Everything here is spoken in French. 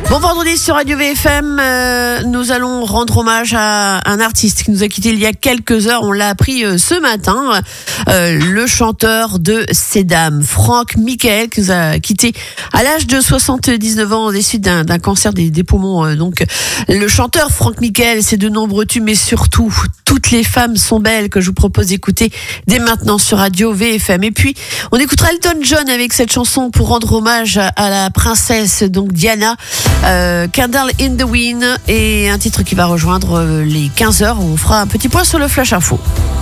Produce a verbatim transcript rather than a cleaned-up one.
Bon vendredi sur Radio V F M, euh, nous allons rendre hommage à un artiste qui nous a quitté il y a quelques heures. On l'a appris euh, ce matin, euh, le chanteur de Ces Dames, Franck Michael, qui nous a quitté à l'âge de soixante-dix-neuf ans des suites d'un, d'un cancer des, des poumons. Euh, donc, le chanteur Franck Michael, c'est de nombreux tubes, mais surtout Toutes les femmes sont belles, que je vous propose d'écouter dès maintenant sur Radio V F M. Et puis, on écoutera Elton John avec cette chanson pour rendre hommage à, à la princesse, donc Diana. Euh, Candle in the Wind, et un titre qui va rejoindre les quinze heures. On fera un petit point sur le Flash Info.